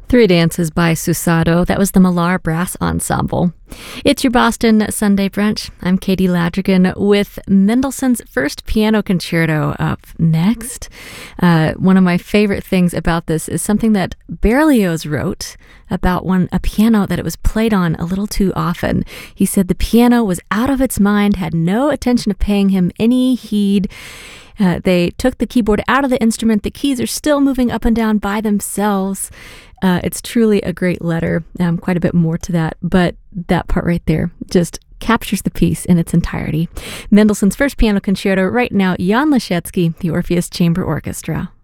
Three Dances by Susado. That was the Millar Brass Ensemble. It's your Boston Sunday Brunch. I'm Katie Ladrigan with Mendelssohn's First Piano Concerto up next. One of my favorite things about this is something that Berlioz wrote about a piano that it was played on a little too often. He said the piano was out of its mind, had no attention of paying him any heed. They took the keyboard out of the instrument. The keys are still moving up and down by themselves. It's truly a great letter. Quite a bit more to that, but that part right there just captures the piece in its entirety. Mendelssohn's First Piano Concerto right now, Jan Leschetzy, the Orpheus Chamber Orchestra.